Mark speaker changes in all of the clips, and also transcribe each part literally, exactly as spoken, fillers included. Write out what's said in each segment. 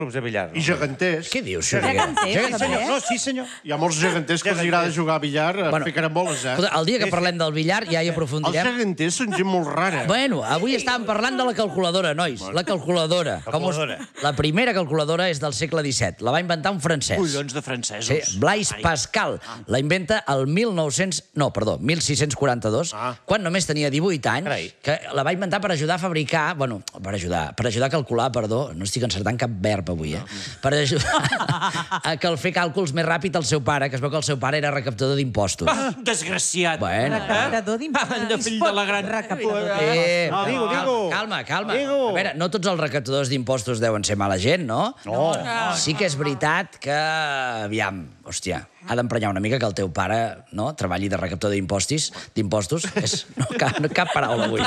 Speaker 1: clubs de billar.
Speaker 2: I geganters.
Speaker 3: Què dius,
Speaker 4: Geganters,
Speaker 1: Sí, senyor. No, sí, senyor.
Speaker 2: Hi ha molts geganters que els agrada jugar a billar, a fer caramboles, eh?
Speaker 3: El dia que parlem del billar ja hi
Speaker 2: Els
Speaker 3: aprofundirem.
Speaker 2: geganters són gent molt rara.
Speaker 3: Bueno, avui estàvem parlant de la calculadora, nois. La calculadora. Com us... La primera calculadora és del segle disset. La va inventar un francès.
Speaker 5: Collons de francesos.
Speaker 3: Sí, Blaise Pascal. La inventa el mil nou-cents... No, perdó, mil sis-cents quaranta-dos, quan només tenia divuit anys, que la va inventar per ajudar a fabricar... Bueno, per ajudar, per ajudar a calcular, perdó, no estic encertant cap verb avui, eh? Per ajudar a que el fer càlculs més ràpid al seu pare, que es veu que el seu pare era recaptador d'impostos.
Speaker 5: Ah, desgraciat.
Speaker 3: Bueno.
Speaker 4: Recaptador d'impostos.
Speaker 5: Fill de la gran...
Speaker 3: Eh,
Speaker 1: No, digo, digo.
Speaker 3: Calma, calma.
Speaker 1: Digo.
Speaker 3: A veure, no tots els recaptadors d'impostos deuen ser mala gent, no?
Speaker 1: No.
Speaker 3: Sí que és veritat que, aviam, hòstia, ha d'emprenyar una mica que el teu pare, no?, treballi de recaptador d'impostos, d'impostos. És... No, cap, no, cap paraula avui.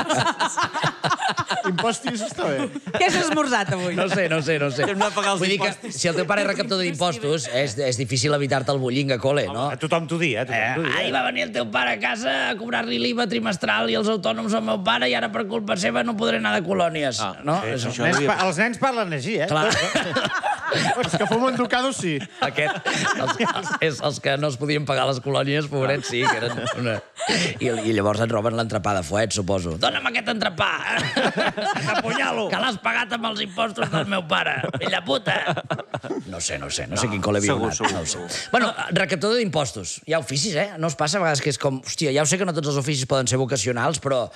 Speaker 2: Impostis està bé.
Speaker 4: Què has esmorzat avui?
Speaker 3: No sé, no sé, no sé.
Speaker 5: Hem de pagar els
Speaker 3: Vull dir que
Speaker 5: impostos.
Speaker 3: si el teu pare és recaptador d'impostos, és, és difícil evitar-te el bullying a col·le, no?
Speaker 1: A tothom t'ho dia, eh?
Speaker 3: Eh,
Speaker 1: Tothom t'ho
Speaker 3: ahir
Speaker 1: dia.
Speaker 3: va venir el teu pare a casa a cobrar-li l'I V A trimestral i els autònoms al meu pare i ara per culpa seva no podré anar de colònies. No?
Speaker 1: Els
Speaker 3: Això.
Speaker 1: nens pa- Els nens parlen així, eh?
Speaker 3: Clar.
Speaker 2: Els que fumen ducados, sí.
Speaker 3: Aquest, els, els, és els que no es podien pagar les colònies, pobrets, sí, que eren una... I, I llavors et roben l'entrepà de fuet, suposo. Dóna'm aquest entrepà!
Speaker 1: Apunyalo!
Speaker 3: Que l'has pagat amb els impostos del meu pare, filla puta! No sé, no sé, no sé quin col·le havia
Speaker 5: segur,
Speaker 3: anat.
Speaker 5: segur,
Speaker 3: No ho sé. Bueno, recaptador d'impostos. Hi ha oficis, eh? No us passa a vegades que és com... Hòstia, ja ho sé que no tots els oficis poden ser vocacionals, però...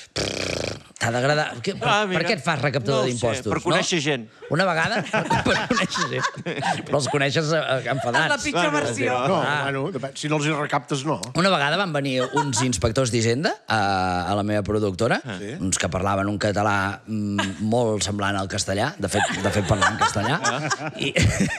Speaker 3: T'ha d'agradar... Per,
Speaker 5: Ah,
Speaker 3: per
Speaker 5: mira.
Speaker 3: què et fas recaptador
Speaker 5: No ho sé,
Speaker 3: d'impostos?
Speaker 5: per conèixer
Speaker 3: no?
Speaker 5: gent.
Speaker 3: Una vegada? Per conèixer gent. Però els coneixes eh, enfadats.
Speaker 4: És la pitjor versió.
Speaker 2: No,
Speaker 3: Ah.
Speaker 2: bueno, depèn. Si no els hi recaptes, no.
Speaker 3: Una vegada van venir uns inspectors d'Hisenda a, a la meva productora, sí. uns que parlaven un català mm, molt semblant al castellà, de fet, de fet parlant castellà, i...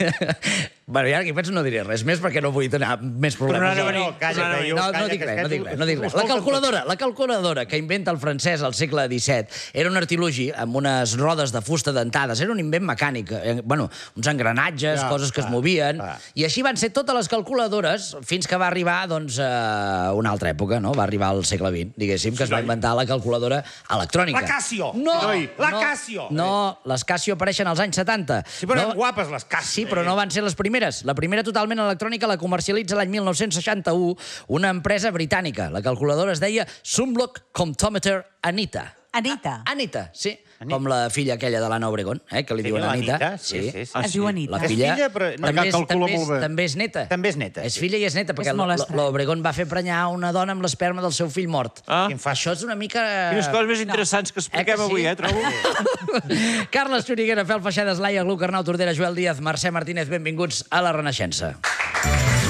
Speaker 3: bueno, i ara aquí penso no diré res més perquè no vull tenir més problemes.
Speaker 1: no, no, calla, que jo-
Speaker 3: no, no
Speaker 1: calla,
Speaker 3: dic
Speaker 1: que
Speaker 3: res,
Speaker 1: aquest
Speaker 3: no dic
Speaker 1: ho-
Speaker 3: res, no dic
Speaker 1: ho
Speaker 3: res. La
Speaker 1: escolten
Speaker 3: calculadora, la calculadora que inventa el francès al segle disset era un artilugi amb unes rodes de fusta dentades, era un invent mecànic, eh, bueno, uns engranatges,
Speaker 2: Ja,
Speaker 3: coses que es
Speaker 1: clar,
Speaker 3: movien,
Speaker 1: clar.
Speaker 3: i així van ser totes les calculadores fins que va arribar, doncs, a una altra època, no? Va arribar al segle vint, diguéssim, que es va inventar la calculadora electrònica.
Speaker 1: La Casio!
Speaker 3: No!
Speaker 1: Noi, la
Speaker 3: no,
Speaker 1: Casio!
Speaker 3: No, les Casio apareixen als anys setanta.
Speaker 1: Sí, però
Speaker 3: no,
Speaker 1: eren guapes, les Casio.
Speaker 3: Sí, però no van ser les primeres. La primera totalment electrònica la comercialitza l'any mil nou-cents seixanta-u una empresa britànica. La calculadora es deia Sumlock Comptometer Anita.
Speaker 4: Anita.
Speaker 3: Anita, sí. Com la filla aquella de l'Anna Obregón, eh, que li
Speaker 1: Sí,
Speaker 3: diuen Anita.
Speaker 1: l'Anita, sí, sí, sí.
Speaker 4: Es diu Anita.
Speaker 3: La
Speaker 1: És
Speaker 3: filla,
Speaker 1: filla, però-
Speaker 3: també,
Speaker 2: Que
Speaker 3: és,
Speaker 2: calcula
Speaker 3: també, és,
Speaker 2: molt bé.
Speaker 3: també és neta.
Speaker 1: També és neta,
Speaker 3: És
Speaker 1: sí.
Speaker 3: filla i és neta, perquè
Speaker 4: És molt estrany.
Speaker 3: l'Obregón va fer prenyar una dona amb l'esperma del seu fill mort.
Speaker 5: Ah.
Speaker 1: Quin fa
Speaker 3: Això és una mica...
Speaker 5: Quines coses més interessants que expliquem
Speaker 3: Eh que sí?
Speaker 5: avui, eh, trobo?
Speaker 3: Carles Xuriguera, Fel Feixedes, Laia Gluc, Arnau Tordera, Joel Díaz, Mercè Martínez, benvinguts a la Renaixença.